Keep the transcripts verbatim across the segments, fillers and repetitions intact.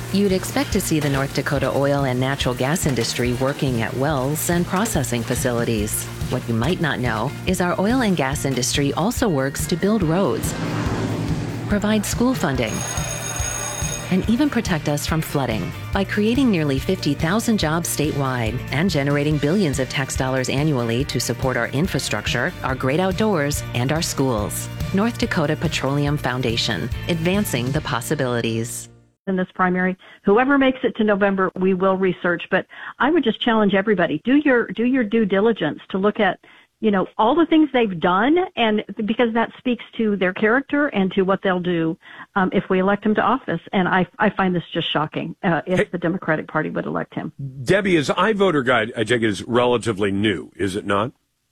You'd expect to see the North Dakota oil and natural gas industry working at wells and processing facilities. What you might not know is our oil and gas industry also works to build roads, provide school funding, and even protect us from flooding by creating nearly fifty thousand jobs statewide and generating billions of tax dollars annually to support our infrastructure, our great outdoors, and our schools. North Dakota Petroleum Foundation, advancing the possibilities. In this primary, whoever makes it to November, we will research. But I would just challenge everybody, do your do your due diligence to look at, you know, all the things they've done, and because that speaks to their character and to what they'll do um, if we elect him to office. And I I find this just shocking uh, if hey, the Democratic Party would elect him. Debbie, is iVoter Guide, I take it, is relatively new, is it not?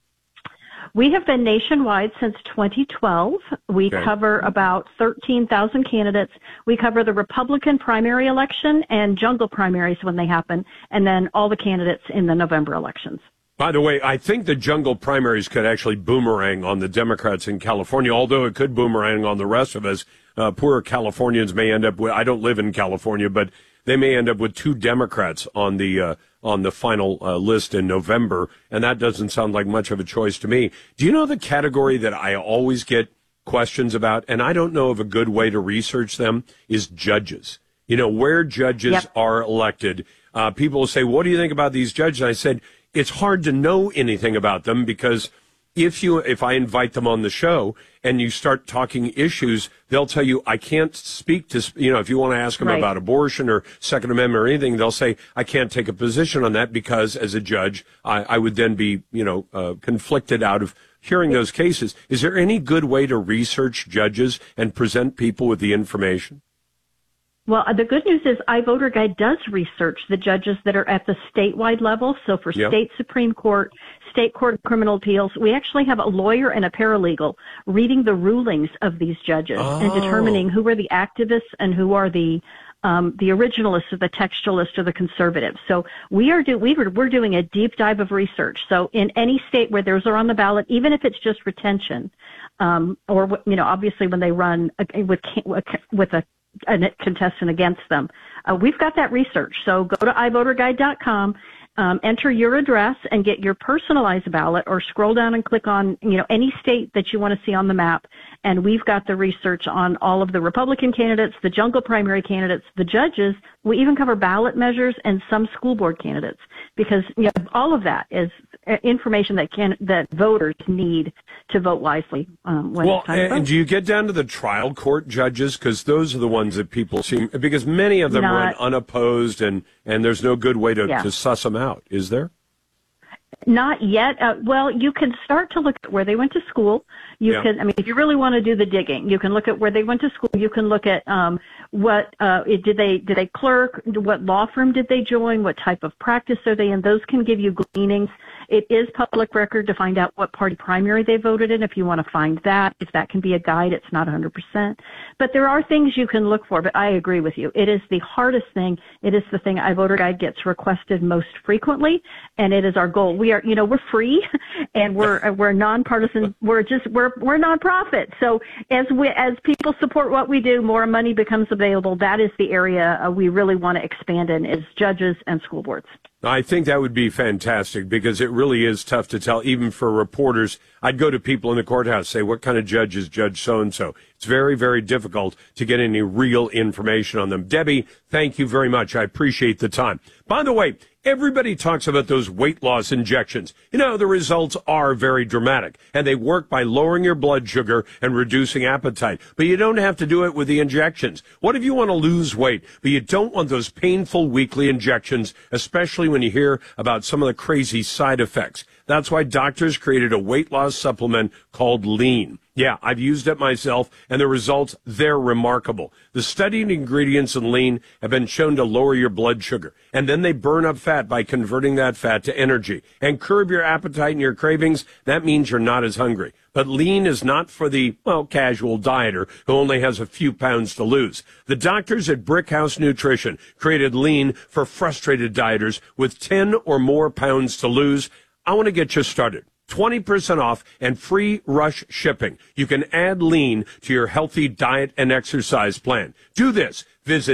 We have been nationwide since twenty twelve. We okay. cover about thirteen thousand candidates. We cover the Republican primary election and jungle primaries when they happen, and then all the candidates in the November elections. By the way, I think the jungle primaries could actually boomerang on the Democrats in California, although it could boomerang on the rest of us. Uh, poor Californians may end up with, I don't live in California, but they may end up with two Democrats on the uh, on the final uh, list in November, and that doesn't sound like much of a choice to me. Do you know the category that I always get questions about, and I don't know of a good way to research them, is judges. You know, where judges yep. are elected. Uh, people will say, what do you think about these judges? And I said, it's hard to know anything about them because if you if I invite them on the show and you start talking issues, they'll tell you, I can't speak to, you know, if you want to ask them right. about abortion or Second Amendment or anything, they'll say, I can't take a position on that because as a judge, I, I would then be, you know, uh, conflicted out of hearing those cases. Is there any good way to research judges and present people with the information? Well, the good news is iVoter Guide does research the judges that are at the statewide level. So for yep. state Supreme Court, state court of criminal appeals, we actually have a lawyer and a paralegal reading the rulings of these judges oh. and determining who are the activists and who are the um, the originalists or the textualists or the conservatives. So we are do we were, we're doing a deep dive of research. So in any state where those are on the ballot, even if it's just retention, um, or you know, obviously when they run with with a a contestant against them. Uh, we've got that research. So go to i voter guide dot com, um, enter your address and get your personalized ballot, or scroll down and click on, you know, any state that you want to see on the map. And we've got the research on all of the Republican candidates, the jungle primary candidates, the judges. We even cover ballot measures and some school board candidates, because you know, all of that is information that can that voters need to vote wisely. Um, when well, it's time and, to vote. and do you get down to the trial court judges? Because those are the ones that people seem, because many of them Not, run unopposed, and, and there's no good way to, yeah. to suss them out, is there? Not yet. Uh, well, you can start to look at where they went to school. You yeah. can, I mean, if you really want to do the digging, you can look at where they went to school. You can look at um, what uh, did they did they clerk? What law firm did they join? What type of practice are they in? Those can give you gleanings. It is public record to find out what party primary they voted in. If you want to find that, if that can be a guide, it's not one hundred percent. But there are things you can look for. But I agree with you. It is the hardest thing. It is the thing iVoter Guide gets requested most frequently, and it is our goal. We are, you know, we're free, and we're we're nonpartisan. We're just we're we're nonprofit. So as we as people support what we do, more money becomes available. That is the area uh, we really want to expand in, is judges and school boards. I think that would be fantastic, because it really is tough to tell, even for reporters. I'd go to people in the courthouse, say, what kind of judge is Judge so-and-so? It's very, very difficult to get any real information on them. Debbie, thank you very much. I appreciate the time. By the way, everybody talks about those weight loss injections. You know, the results are very dramatic, and they work by lowering your blood sugar and reducing appetite. But you don't have to do it with the injections. What if you want to lose weight, but you don't want those painful weekly injections, especially when you hear about some of the crazy side effects? That's why doctors created a weight loss supplement called Lean. Yeah, I've used it myself, and the results, they're remarkable. The studied ingredients in Lean have been shown to lower your blood sugar, and then they burn up fat by converting that fat to energy and curb your appetite and your cravings. That means you're not as hungry. But Lean is not for the, well, casual dieter who only has a few pounds to lose. The doctors at Brickhouse Nutrition created Lean for frustrated dieters with ten or more pounds to lose. I want to get you started. twenty percent off and free rush shipping. You can add Lean to your healthy diet and exercise plan. Do this. Visit